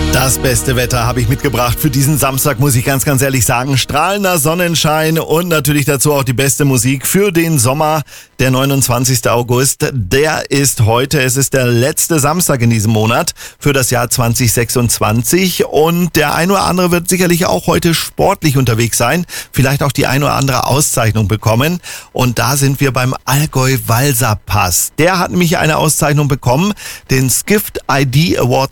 Das beste Wetter habe ich mitgebracht für diesen Samstag, muss ich ganz ehrlich sagen. Strahlender Sonnenschein und natürlich dazu auch die beste Musik für den Sommer. Der 29. August, der ist heute. Es ist der letzte Samstag in diesem Monat für das Jahr 2026. Und der ein oder andere wird sicherlich auch heute sportlich unterwegs sein. Vielleicht auch die ein oder andere Auszeichnung bekommen. Und da sind wir beim Allgäu-Walser-Pass. Der hat nämlich eine Auszeichnung bekommen, den Skift ID Award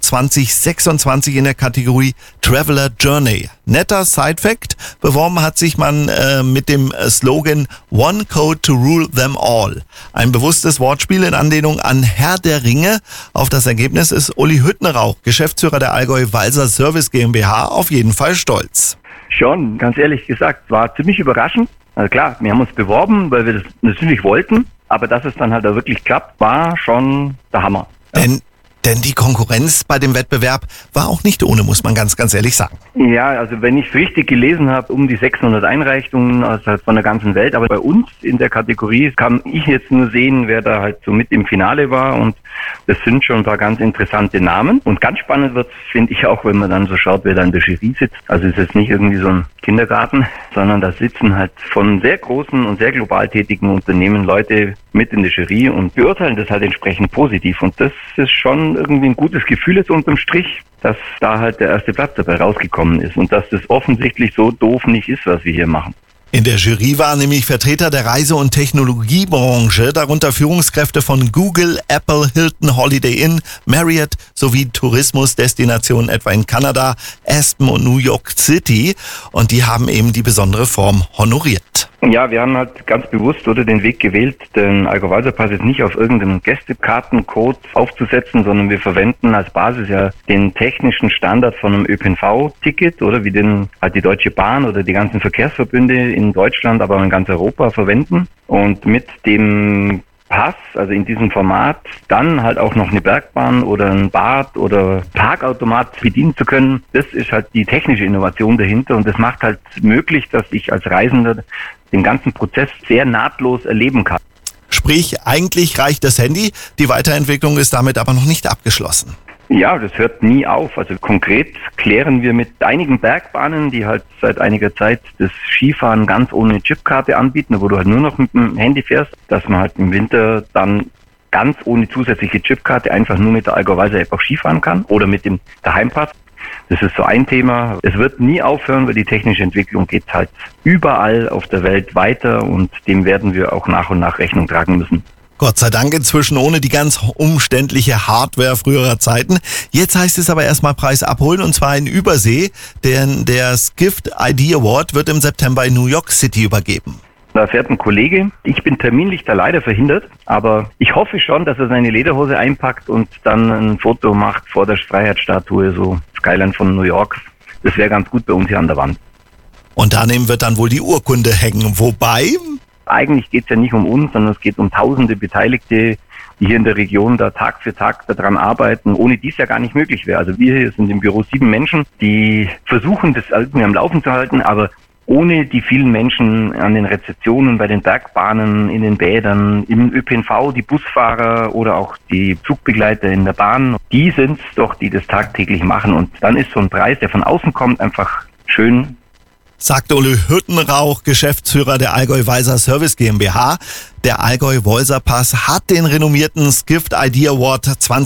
2026 in der Kategorie Traveler Journey. Netter Side-Fact, beworben hat sich man mit dem Slogan One Code to Rule Them All. Ein bewusstes Wortspiel in Anlehnung an Herr der Ringe. Auf das Ergebnis ist Uli Hüttenrauch, Geschäftsführer der Allgäu-Walser Service GmbH, auf jeden Fall stolz. Schon, ganz ehrlich gesagt, war ziemlich überraschend. Also klar, wir haben uns beworben, weil wir das natürlich wollten, aber dass es dann halt auch wirklich klappt, war schon der Hammer. Ja. Denn die Konkurrenz bei dem Wettbewerb war auch nicht ohne, muss man ganz ehrlich sagen. Ja, also wenn ich es richtig gelesen habe, um die 600 Einreichungen also von der ganzen Welt. Aber bei uns in der Kategorie kann ich jetzt nur sehen, wer da halt so mit im Finale war. Und das sind schon ein paar ganz interessante Namen. Und ganz spannend wird es, finde ich auch, wenn man dann so schaut, wer da in der Jury sitzt. Also es ist jetzt nicht irgendwie so ein Kindergarten, sondern da sitzen halt von sehr großen und sehr global tätigen Unternehmen Leute mit in der Jury und beurteilen das halt entsprechend positiv. Und das ist schon irgendwie ein gutes Gefühl jetzt unterm Strich, dass da halt der erste Platz dabei rausgekommen ist und dass das offensichtlich so doof nicht ist, was wir hier machen. In der Jury waren nämlich Vertreter der Reise- und Technologiebranche, darunter Führungskräfte von Google, Apple, Hilton, Holiday Inn, Marriott sowie Tourismusdestinationen etwa in Kanada, Aspen und New York City. Und die haben eben die besondere Form honoriert. Ja, wir haben halt ganz bewusst den Weg gewählt, den Allgäu-Walser-Pass jetzt nicht auf irgendeinem Gästekartencode aufzusetzen, sondern wir verwenden als Basis ja den technischen Standard von einem ÖPNV-Ticket oder wie den halt die Deutsche Bahn oder die ganzen Verkehrsverbünde in Deutschland, aber auch in ganz Europa verwenden. Und mit dem Pass, also in diesem Format, dann halt auch noch eine Bergbahn oder ein Bad oder Parkautomat bedienen zu können, das ist halt die technische Innovation dahinter und das macht halt möglich, dass ich als Reisender den ganzen Prozess sehr nahtlos erleben kann. Sprich, eigentlich reicht das Handy, die Weiterentwicklung ist damit aber noch nicht abgeschlossen. Ja, das hört nie auf. Also konkret klären wir mit einigen Bergbahnen, die halt seit einiger Zeit das Skifahren ganz ohne Chipkarte anbieten, wo du halt nur noch mit dem Handy fährst, dass man halt im Winter dann ganz ohne zusätzliche Chipkarte einfach nur mit der Allgäu-Walser-App auch Skifahren kann oder mit dem Daheimpass. Das ist so ein Thema. Es wird nie aufhören, weil die technische Entwicklung geht halt überall auf der Welt weiter und dem werden wir auch nach und nach Rechnung tragen müssen. Gott sei Dank inzwischen ohne die ganz umständliche Hardware früherer Zeiten. Jetzt heißt es aber erstmal Preis abholen und zwar in Übersee, denn der Skift ID Award wird im September in New York City übergeben. Da fährt ein Kollege. Ich bin terminlich da leider verhindert, aber ich hoffe schon, dass er seine Lederhose einpackt und dann ein Foto macht vor der Freiheitsstatue, so Skyline von New York. Das wäre ganz gut bei uns hier an der Wand. Und daneben wird dann wohl die Urkunde hängen, wobei... Eigentlich geht es ja nicht um uns, sondern es geht um tausende Beteiligte, die hier in der Region da Tag für Tag daran arbeiten, ohne die es ja gar nicht möglich wäre. Also wir hier sind im Büro 7 Menschen, die versuchen, das irgendwie am Laufen zu halten, aber ohne die vielen Menschen an den Rezeptionen, bei den Bergbahnen, in den Bädern, im ÖPNV, die Busfahrer oder auch die Zugbegleiter in der Bahn, die sind es doch, die das tagtäglich machen. Und dann ist so ein Preis, der von außen kommt, einfach schön. Sagt Uli Hüttenrauch, Geschäftsführer der Allgäu-Walser Service GmbH. Der Allgäu-Walser-Pass hat den renommierten Skift ID Award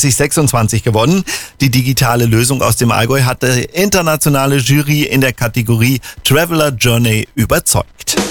2026 gewonnen. Die digitale Lösung aus dem Allgäu hat die internationale Jury in der Kategorie Traveler Journey überzeugt.